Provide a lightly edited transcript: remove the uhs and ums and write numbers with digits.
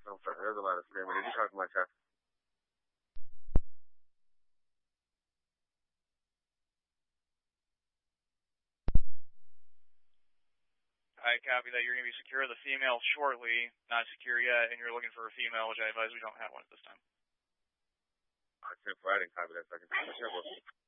I'm sorry. There's a lot of screaming. Did you talk to my chest? I copy that. You're going to be secure the female shortly, not secure yet, and you're looking for a female, which I advise we don't have one at this time. I didn't copy that second.